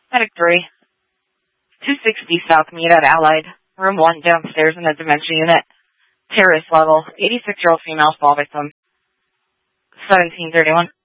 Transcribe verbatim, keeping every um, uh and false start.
Medic three. two sixty South Mead at Allied. Room one downstairs in the dementia unit. Terrorist level. eighty-six-year-old female fall victim. seventeen thirty-one.